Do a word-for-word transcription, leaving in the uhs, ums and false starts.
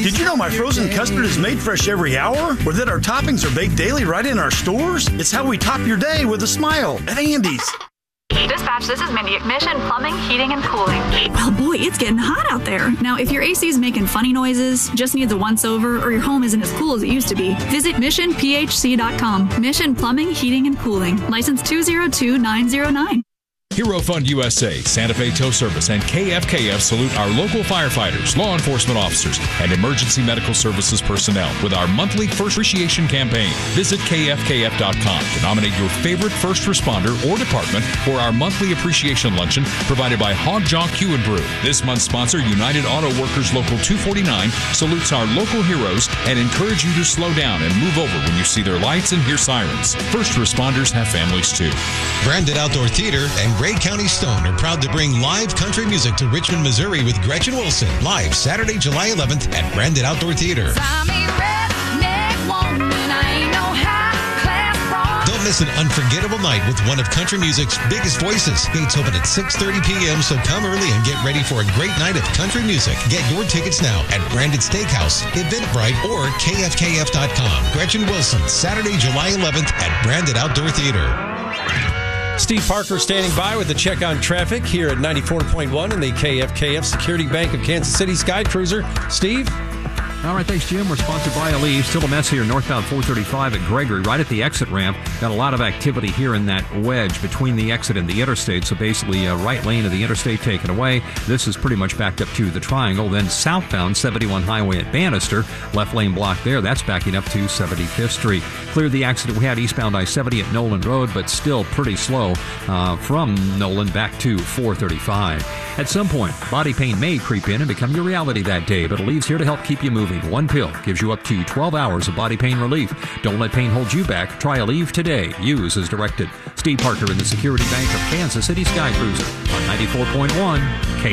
Did you know my frozen custard is made fresh every hour? Or that our toppings are baked daily right in our stores? It's how we top your day with a smile at Andy's. Dispatch, this is Mindy at Mission Plumbing, Heating, and Cooling. Well, boy, it's getting hot out there. Now, if your A C is making funny noises, just needs a once-over, or your home isn't as cool as it used to be, visit mission p h c dot com. Mission Plumbing, Heating, and Cooling. License two zero two nine zero nine. Hero Fund U S A, Santa Fe Tow Service, and K F K F salute our local firefighters, law enforcement officers, and emergency medical services personnel with our monthly First Appreciation campaign. Visit K F K F dot com to nominate your favorite first responder or department for our monthly appreciation luncheon provided by Hog Jaw Q and Brew. This month's sponsor, United Auto Workers Local two forty-nine, salutes our local heroes and encourage you to slow down and move over when you see their lights and hear sirens. First responders have families too. Branded Outdoor Theater and Gray County Stone are proud to bring live country music to Richmond, Missouri with Gretchen Wilson, live Saturday, July eleventh at Branded Outdoor Theater. Don't miss an unforgettable night with one of country music's biggest voices. Gates open at six thirty p.m., so come early and get ready for a great night of country music. Get your tickets now at Branded Steakhouse, Eventbrite, or K F K F dot com. Gretchen Wilson, Saturday, July eleventh at Branded Outdoor Theater. Steve Parker standing by with the check on traffic here at ninety-four point one in the K F K F Security Bank of Kansas City Sky Cruiser. Steve? All right, thanks, Jim. We're sponsored by Aleve. Still a mess here northbound four thirty-five at Gregory, right at the exit ramp. Got a lot of activity here in that wedge between the exit and the interstate. So basically, a right lane of the interstate taken away. This is pretty much backed up to the triangle. Then southbound seventy-one highway at Bannister. Left lane blocked there. That's backing up to seventy-fifth Street. Cleared the accident we had eastbound I seventy at Nolan Road, but still pretty slow uh, from Nolan back to four thirty-five. At some point, body pain may creep in and become your reality that day, but Aleve's here to help keep you moving. One pill gives you up to twelve hours of body pain relief. Don't let pain hold you back. Try Aleve today. Use as directed. Steve Parker in the Security Bank of Kansas City Sky Cruiser on ninety-four point one K